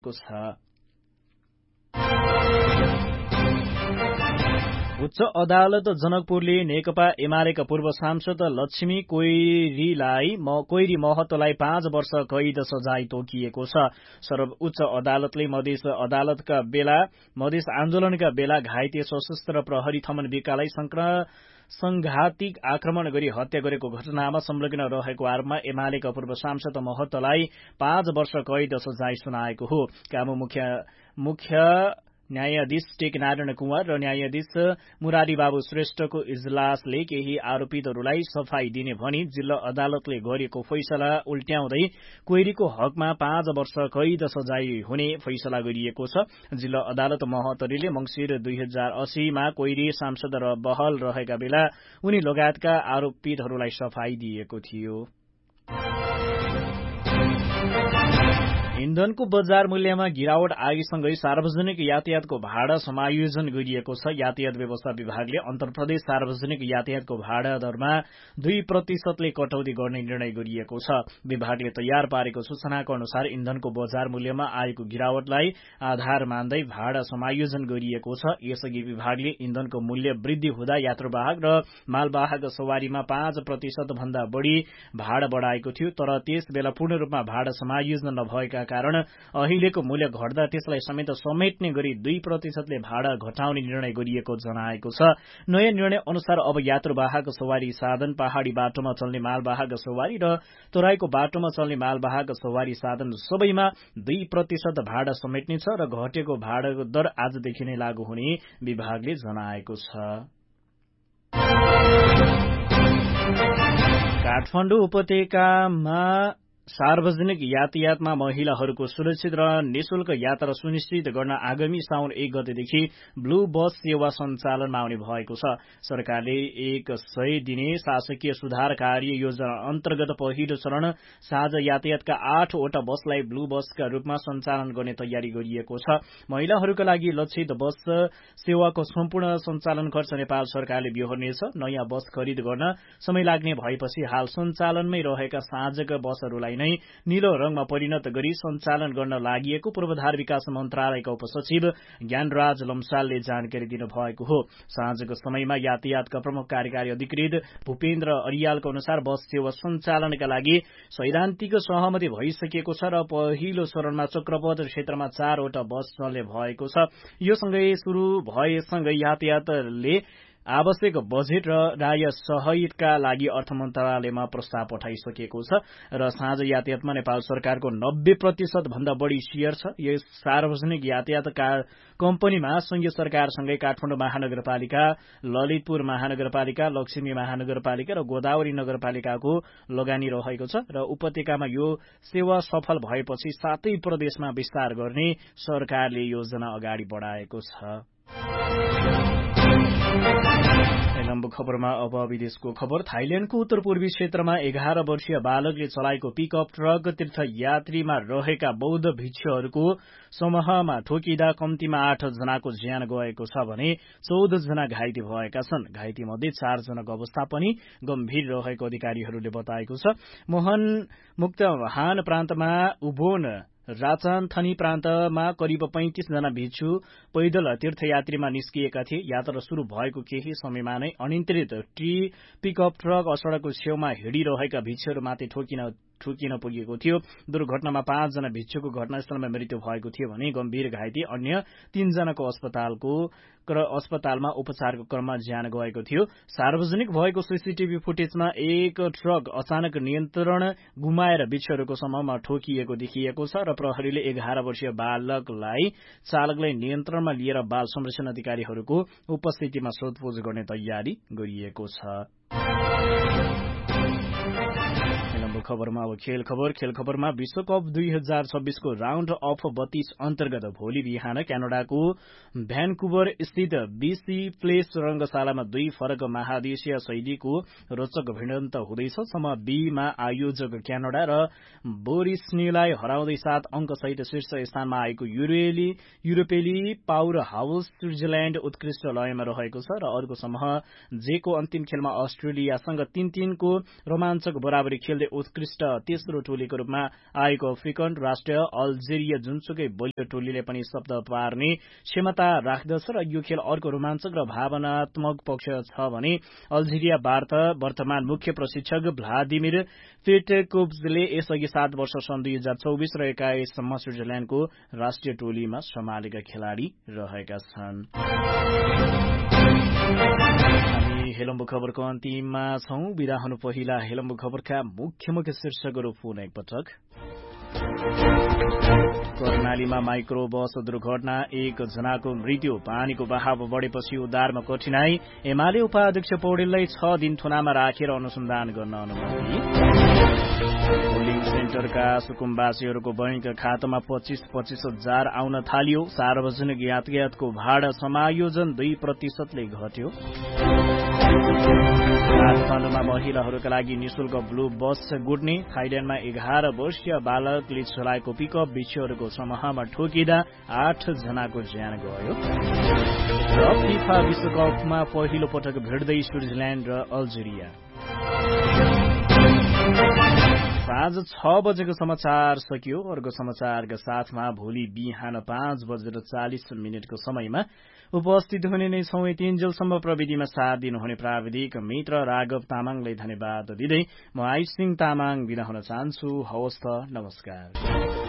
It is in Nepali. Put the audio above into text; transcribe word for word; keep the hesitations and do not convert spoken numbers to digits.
छ। उच्च अदालत जनकपुरले नेकपा एमालेका पूर्व सांसद लक्ष्मी कोइरीलाई कोइरी महतोलाई पाँच वर्ष कैद सजाय तोकिएको छ। सर्वोच्च अदालतले मधेस अदालतका बेला मधेस आन्दोलनका बेला घाइते सशस्त्र प्रहरी थमन विकालाई संघातिक आक्रमण गरी हत्या गरेको घटनामा संलग्न रहेको आरोपमा एमालेका पूर्व सांसद महतोलाई पाँच वर्ष कैद सजाय सुनाएको हो। कामु मुख्य मुख्य न्यायाधीश टेकनारायण कुँवर र न्यायाधीश मुरारी बाबु श्रेष्ठको इजलासले केही आरोपितहरूलाई सफाई दिने भनी जिल्ला अदालतले गरेको फैसला उल्ट्याउँदै कोइरीको हकमा पाँच वर्ष कैद सजाय हुने फैसला गरिएको छ। जिल्ला अदालत महोत्तरीले मंसिर दुई हजार अस्सीमा कोइरी सांसद र बहल रहेका बेला उनी लगायतका आरोपितहरूलाई सफाई दिएको थियो। इन्धनको बजार मूल्यमा गिरावट आएसँगै सार्वजनिक यातायातको भाडा समायोजन गरिएको छ। यातायात व्यवस्था विभागले अन्तरप्रदेश सार्वजनिक यातायातको भाडा दरमा दुई प्रतिशतले कटौती गर्ने निर्णय गरिएको छ। विभागले तयार पारेको सूचनाको अनुसार इन्धनको बजार मूल्यमा आएको गिरावटलाई आधार मान्दै भाडा समायोजन गरिएको छ। यसअघि विभागले इन्धनको मूल्य वृद्धि हुँदा यात्रुवाहक र मालवाहक सवारीमा पाँच प्रतिशत भन्दा बढ़ी भाडा बढ़ाएको थियो, तर त्यस बेला पूर्ण रूपमा भाडा समायोजन नभएका कारण अहिलेको मूल्य घट्दा त्यसलाई समेत समेट्ने गरी दुई प्रतिशतले भाडा घटाउने निर्णय गरिएको जनाएको छ। नयाँ निर्णय अनुसार अब यात्रुवाहक सवारी साधन, पहाड़ी बाटोमा चल्ने मालवाहक सवारी र तराईको बाटोमा चल्ने मालवाहक सवारी साधन सबैमा दुई प्रतिशत भाडा समेट्नेछ र घटेको भाडाको दर आजदेखि नै लागू हुने विभागले जनाएको छ। काठमाडौँ उपत्यकामा सार्वजनिक यातायातमा महिलाहरूको सुरक्षित र निशुल्क यात्रा सुनिश्चित गर्न आगामी साउन एक गतेदेखि ब्लू बस सेवा सञ्चालनमा आउने भएको छ। सरकारले एक सय दिने शासकीय सुधार कार्य योजना अन्तर्गत पहिलो चरण साझा यातायातका आठवटा बसलाई ब्लू बसका रूपमा सञ्चालन गर्ने तयारी गरिएको छ। महिलाहरूका लागि लक्षित बस सेवाको सम्पूर्ण सञ्चालन खर्च नेपाल सरकारले बेहोर्नेछ। नयाँ बस खरिद गर्न समय लाग्ने भएपछि हाल सञ्चालनमै रहेका साझाका बसहरूलाई नै नीलो रंगमा परिणत गरी सञ्चालन गर्न लागि पूर्वाधार विकास मन्त्रालयका उपसचिव ज्ञानराज लम्सालले जानकारी दिनुभएको हो। साँझको समयमा यातायातका प्रमुख कार्यकारी अधिकृत भूपेन्द्र अरियालको अनुसार बस सेवा सञ्चालनका लागि सैद्धान्तिक सहमति भइसकेको छ र पहिलो चरणमा चक्रपथ क्षेत्रमा चारवटा बस चल्ने भएको छ। यो सँगै शुरू भएसँगै यातायातले आवश्यक बजेट र राय सहायता लागि अर्थ मन्त्रालयमा प्रस्ताव पठाइसकेको छ र साझा यातायातमा नेपाल सरकारको नब्बे प्रतिशत भन्दा बढ़ी शेयर छ। यस सार्वजनिक यातायात कम्पनीमा संघीय सरकारसँगै काठमाडौँ महानगरपालिका, ललितपुर महानगरपालिका, लक्ष्मी महानगरपालिका र गोदावरी नगरपालिकाको लगानी रहेको छ र उपत्यकामा यो सेवा सफल भएपछि सातै प्रदेशमा विस्तार गर्ने सरकारले योजना अगाडि बढ़ाएको छ। लम्बु खबरमा अब विदेशको खबर। थाइल्याण्डको उत्तर पूर्वी क्षेत्रमा एघार वर्षीय बालकले चलाएको पिकअप ट्रक तीर्थयात्रीमा रहेका बौद्ध भिक्षुहरूको समूहमा ठोकिँदा कम्तीमा आठ जनाको ज्यान गएको छ भने चौध जना घाइते भएका छन्। घाइते मध्ये चार जनाको अवस्था पनि गम्भीर रहेको अधिकारीहरूले बताएको छ। मोहन मुक्तहान प्रान्तमा उभोन राचानथनी प्रान्तमा करिब पैंतिस जना भिक्षु पैदल तीर्थयात्रीमा निस्किएका थिए। यात्रा शुरू भएको केही समयमा नै अनियन्त्रित टी पिकअप ट्रक सड़कको छेउमा हिँडिरहेका भिक्षुहरूमाथि ठोकिन ठोकिन पुगेको थियो। दुर्घटनामा पाँचजना भिक्षुको घटनास्थलमा मृत्यु भएको थियो भने गम्भीर घाइते अन्य तीनजनाको अस्पतालको अस्पतालमा उपचारको क्रममा ज्यान गएको थियो। सार्वजनिक भएको सीसीटीभी फुटेजमा एक ट्रक अचानक नियन्त्रण गुमाएर भिक्षुहरूको समूहमा ठोकिएको देखिएको छ र प्रहरीले एघार वर्षीय बालकलाई चालकलाई नियन्त्रणमा लिएर बाल संरक्षण अधिकारीहरूको उपस्थितिमा सोधपूछ गर्ने तयारी गरिएको छ। खबरमा अब खेल खबर। खेल खबरमा विश्वकप दुई हजार छब्बीसको राउण्ड अफ बत्तीस अन्तर्गत भोलि बिहान क्यानाडाको भ्यानकुवर स्थित बीसी प्लेस रंगशालामा दुई फरक महादेशीय शैलीको रोचक भिडन्त हुँदैछ। समूह बीमा आयोजक क्यानाडा र बोरिस्नीलाई हराउँदै सात अंकसहित शीर्ष स्थानमा आएको युरोली युरोपेली पावर हाउस स्विट्जरल्याण्ड उत्कृष्ट लयमा रहेको छ र अर्को समूह जेको अन्तिम खेलमा अस्ट्रेलियासँग तीन तीनको रोमाञ्चक बराबरी खेल्दै उत्कृष्ट तेस्रो टोलीको रूपमा आएको अफ्रिकन राष्ट्र अल्जेरिया जुनसुकै बलियो टोलीले पनि शब्द पार्ने क्षमता राख्दछ र यो खेल अर्को रोमाञ्चक र भावनात्मक पक्ष छ भने अल्जेरियाबाट वर्तमान मुख्य प्रशिक्षक भ्लादिमिर पेटकोभले यसअघि सात वर्ष सन् दुई हजार चौबिस र एक्काइससम्म स्विजरल्याण्डको राष्ट्रिय टोलीमा सम्हालेका खेलाड़ी रहेका छन्। हेलम्बु खबरको अन्तिममा छौं। बिदा हुनु पहिला हेलम्बु खबरका मुख्य मुख्य शीर्षकहरू पुनः एकपटक। कर्णालीमा माइक्रो बस दुर्घटना, एक जनाको मृत्यु, पानीको बहाव बढेपछि उद्धारमा कठिनाई, एमाले उपाध्यक्ष पौडेललाई छ दिन थुनामा राखेर अनुसन्धान गर्न अनुमति, पोलिङ सेन्टरका सुकुम्बासीहरूको बैंक खातामा पच्चीस पच्चीस हजार आउन थालियो, सार्वजनिक यातायातको भाडा समायोजन दुई प्रतिशतले घट्यो, काठमाडौँमा महिलाहरूका लागि निशुल्क ब्लू बस गुड्ने, थाइल्याण्डमा एघार वर्षीय बालकले चलाएको पिकअप बिच्छुहरूको समूहमा ठोकिँदा आठ जनाको ज्यान गयो र फिफा विश्वकपमा पहिलो पटक भिड्दै स्विजरल्याण्ड र अल्जेरिया। साँझ छ बजेको समाचार सकियो। अर्को समाचारका साथमा भोलि बिहान पाँच बजेर चालिस मिनटको समयमा उपस्थित हुने नै छौं। तीनजेलसम्म प्रविधिमा साथ दिनुहुने प्राविधिक मित्र राघव तामाङलाई धन्यवाद दिँदै म आइसिङ तामाङ बिदा हुन चाहन्छु। हवस् त, नमस्कार।